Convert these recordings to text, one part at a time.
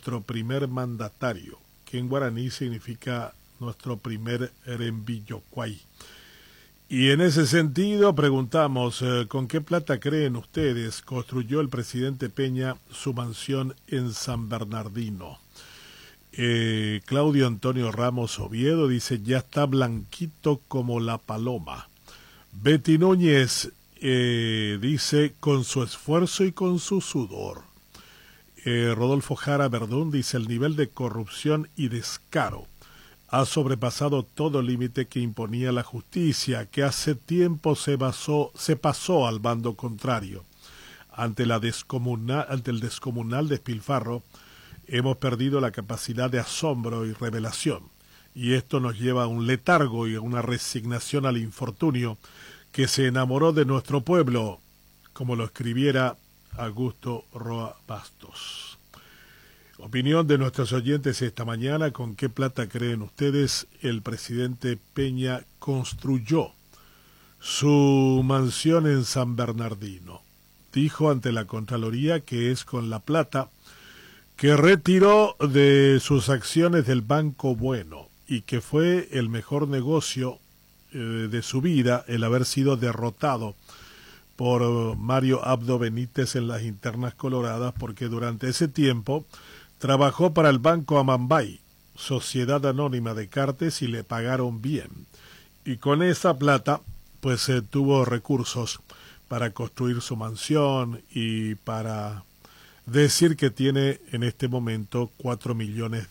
nuestro primer mandatario, que en guaraní significa nuestro primer Rembillocuay. Y en ese sentido preguntamos, ¿con qué plata creen ustedes construyó el presidente Peña su mansión en San Bernardino? Claudio Antonio Ramos Oviedo dice, ya está blanquito como la paloma. Betty Núñez dice, con su esfuerzo y con su sudor. Rodolfo Jara Verdún dice, el nivel de corrupción y descaro ha sobrepasado todo límite que imponía la justicia, que hace tiempo se pasó al bando contrario. Ante el descomunal despilfarro, hemos perdido la capacidad de asombro y revelación, y esto nos lleva a un letargo y a una resignación al infortunio que se enamoró de nuestro pueblo, como lo escribiera Augusto Roa Bastos. Opinión de nuestros oyentes esta mañana, ¿con qué plata creen ustedes el presidente Peña construyó su mansión en San Bernardino? Dijo ante la Contraloría que es con la plata que retiró de sus acciones del Banco Bueno y que fue el mejor negocio de su vida el haber sido derrotado por Mario Abdo Benítez en las internas coloradas, porque durante ese tiempo trabajó para el Banco Amambay, sociedad anónima de Cartes, y le pagaron bien. Y con esa plata, pues tuvo recursos para construir su mansión y para decir que tiene en este momento $4 millones.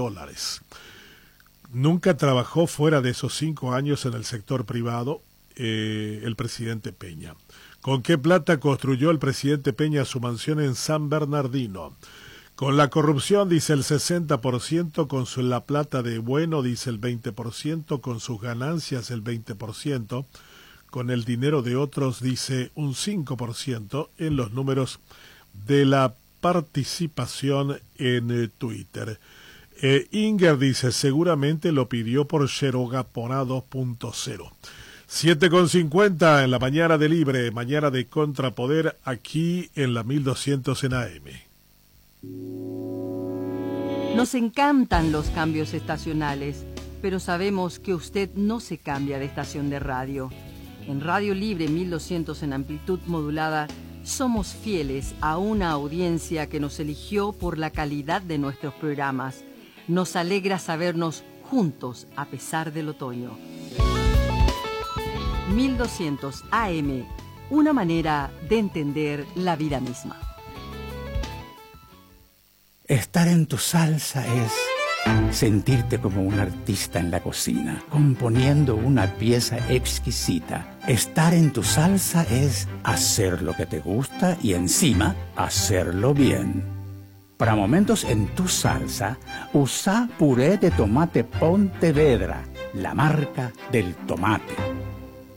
Nunca trabajó fuera de esos 5 años en el sector privado el presidente Peña. ¿Con qué plata construyó el presidente Peña su mansión en San Bernardino? Con la corrupción, dice el 60%, con la plata de Bueno, dice el 20%, con sus ganancias el 20%, con el dinero de otros, dice un 5% en los números de la participación en Twitter. Inger dice, seguramente lo pidió por Xerogapona 2.0. 7:50 en la mañana de Libre, mañana de Contrapoder, aquí en la 1200 en AM. Nos encantan los cambios estacionales, pero sabemos que usted no se cambia de estación de radio. En Radio Libre 1200 en amplitud modulada, somos fieles a una audiencia que nos eligió por la calidad de nuestros programas. Nos alegra sabernos juntos a pesar del otoño. 1200 AM, una manera de entender la vida misma. Estar en tu salsa es sentirte como un artista en la cocina, componiendo una pieza exquisita. Estar en tu salsa es hacer lo que te gusta y encima hacerlo bien. Para momentos en tu salsa, usa puré de tomate Pontevedra, la marca del tomate.